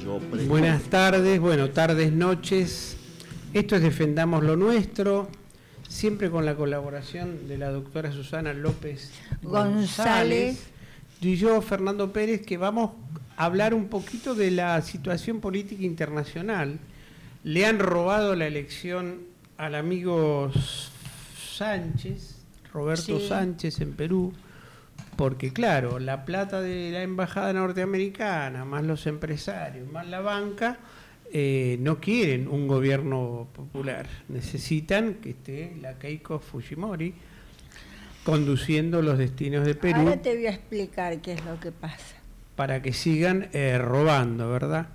Buenas tardes, bueno, tardes, noches. Esto es Defendamos lo Nuestro, siempre con la colaboración de la doctora Susana López González y yo, Fernando Pérez, que vamos a hablar un poquito de la situación política internacional. Le han robado la elección al amigo Sánchez, Roberto Sánchez, en Perú, porque claro, la plata de la embajada norteamericana, más los empresarios, más la banca, no quieren un gobierno popular, necesitan que esté la Keiko Fujimori conduciendo los destinos de Perú. Ahora te voy a explicar qué es lo que pasa. Para que sigan robando, ¿verdad?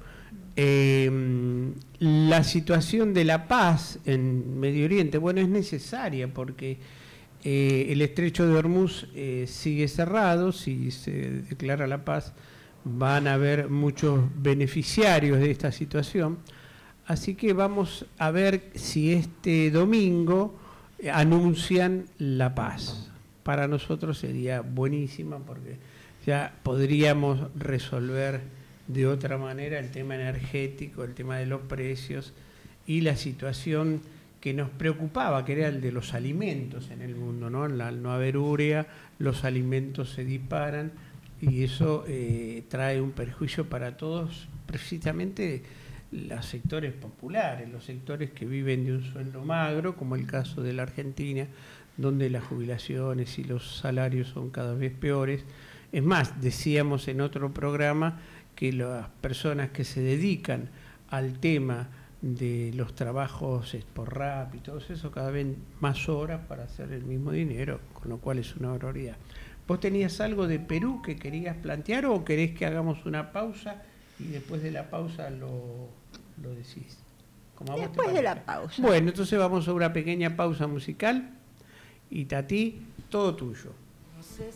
La situación de la paz en Medio Oriente, bueno, es necesaria porque el estrecho de Hormuz sigue cerrado. Si se declara la paz, van a haber muchos beneficiarios de esta situación. Así que vamos a ver si este domingo anuncian la paz. Para nosotros sería buenísima porque ya podríamos resolver de otra manera el tema energético, el tema de los precios y la situación que nos preocupaba, que era el de los alimentos en el mundo, ¿no? Al no haber urea, los alimentos se disparan y eso trae un perjuicio para todos, precisamente los sectores populares, los sectores que viven de un sueldo magro, como el caso de la Argentina, donde las jubilaciones y los salarios son cada vez peores. Es más, decíamos en otro programa que las personas que se dedican al tema de los trabajos por rap y todo eso, cada vez más horas para hacer el mismo dinero, con lo cual es una barbaridad. ¿Vos tenías algo de Perú que querías plantear o querés que hagamos una pausa y después de la pausa lo decís? Después de la pausa. Bueno, entonces vamos a una pequeña pausa musical y Tati, todo tuyo. No sé